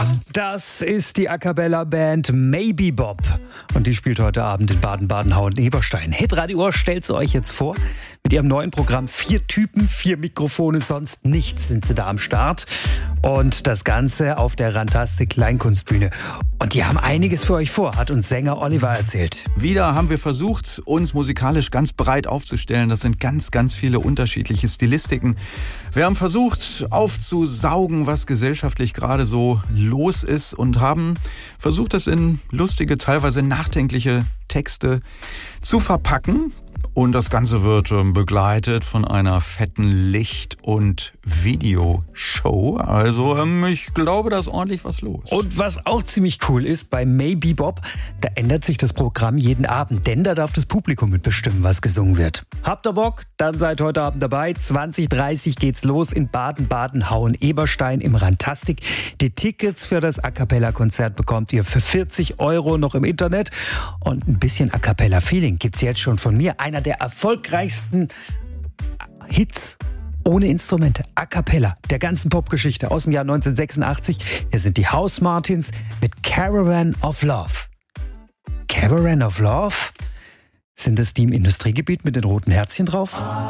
Das ist die A-Cappella-Band Maybe Bob. Und die spielt heute Abend in Baden-Baden-Hauenn-Eberstein. Hitradio Ohr stellt sie euch jetzt vor. Mit ihrem neuen Programm 4 Typen, 4 Mikrofone, sonst nichts sind sie da am Start. Und das Ganze auf der Rantastic Kleinkunstbühne. Und die haben einiges für euch vor, hat uns Sänger Oliver erzählt. Wieder haben wir versucht, uns musikalisch ganz breit aufzustellen. Das sind ganz, ganz viele unterschiedliche Stilistiken. Wir haben versucht aufzusaugen, was gesellschaftlich gerade so los ist und haben versucht, das in lustige, teilweise nachdenkliche Texte zu verpacken. Und das Ganze wird begleitet von einer fetten Licht- und Videoshow. Also ich glaube, da ist ordentlich was los. Und was auch ziemlich cool ist, bei Maybe Bob, da ändert sich das Programm jeden Abend, denn da darf das Publikum mitbestimmen, was gesungen wird. Habt ihr Bock? Dann seid heute Abend dabei. 20:30 geht's los in Baden-Baden-Hauenn-Eberstein im Rantastic. Die Tickets für das A-Cappella-Konzert bekommt ihr für 40 € noch im Internet. Und ein bisschen A-Cappella-Feeling gibt's jetzt schon von mir. Einer der erfolgreichsten Hits ohne Instrumente, A Cappella, der ganzen Popgeschichte aus dem Jahr 1986. Hier sind die House Martins mit Caravan of Love. Caravan of Love? Sind das die im Industriegebiet mit den roten Herzchen drauf?